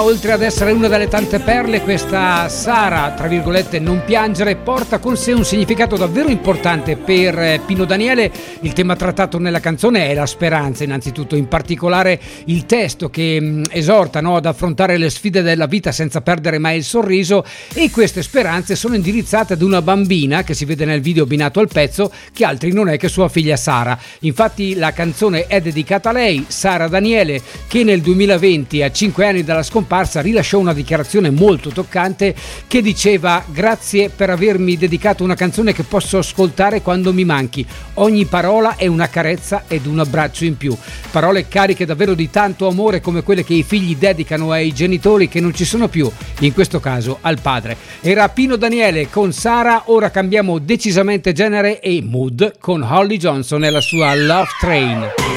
oltre ad essere una delle tante perle, questa Sara, tra virgolette, non piangere, porta con sé un significato davvero importante per Pino Daniele. Il tema trattato nella canzone è la speranza, innanzitutto, in particolare il testo che esorta, no, ad affrontare le sfide della vita senza perdere mai il sorriso, e queste speranze sono indirizzate ad una bambina che si vede nel video abbinato al pezzo, che altri non è che sua figlia Sara. Infatti la canzone è dedicata a lei, Sara Daniele, che nel 2020, a 5 anni dalla scomparsa, rilasciò una dichiarazione molto toccante che diceva: grazie per avermi dedicato una canzone che posso ascoltare quando mi manchi, ogni parola è una carezza ed un abbraccio in più. Parole cariche davvero di tanto amore, come quelle che i figli dedicano ai genitori che non ci sono più, in questo caso al padre. Era Pino Daniele con Sara. Ora cambiamo decisamente genere e mood con Holly Johnson e la sua Love Train.